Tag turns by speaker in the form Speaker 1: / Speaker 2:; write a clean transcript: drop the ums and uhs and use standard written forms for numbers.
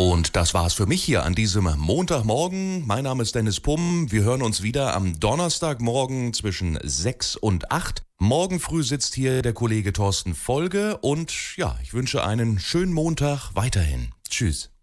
Speaker 1: Und das war's für mich hier an diesem Montagmorgen. Mein Name ist Dennis Pumm. Wir hören uns wieder am Donnerstagmorgen zwischen 6 und 8. Morgen früh sitzt hier der Kollege Thorsten Folge und ja, ich wünsche einen schönen Montag weiterhin. Tschüss.